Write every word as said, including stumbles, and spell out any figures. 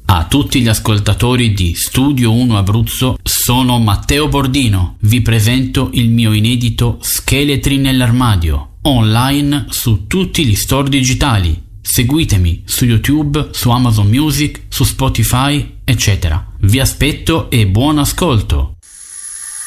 A tutti gli ascoltatori di Studio uno Abruzzo, sono Matteo Bordino. Vi presento il mio inedito Scheletri nell'armadio, online su tutti gli store digitali. Seguitemi su YouTube, su Amazon Music, su Spotify, eccetera. Vi aspetto e buon ascolto!